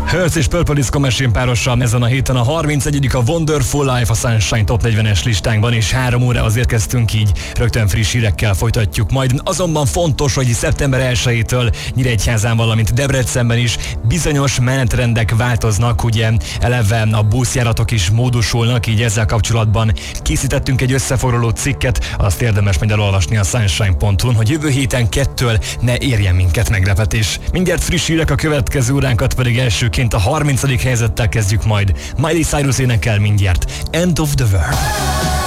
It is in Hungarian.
Hurts és Purple Disco Machine párossal ezen a héten a 31. a Wonderful Life a Sunshine Top 40-es listánkban, és 3 órához érkeztünk, így rögtön friss hírekkel folytatjuk. Majd azonban fontos, hogy szeptember 1-től Nyíregyházán, valamint Debrecenben is bizonyos menetrendek változnak, ugye eleve a buszjáratok is módosulnak, így ezzel kapcsolatban készítettünk egy összefoglaló cikket, azt érdemes majd elolvasni a sunshine.hu-n, hogy jövő héten 2-től ne érjen minket meglepetés. Mindjárt friss hírek, a következő óránkat pedig elsőként a 30. helyzettel kezdjük majd. Miley Cyrus énekel mindjárt End of the World.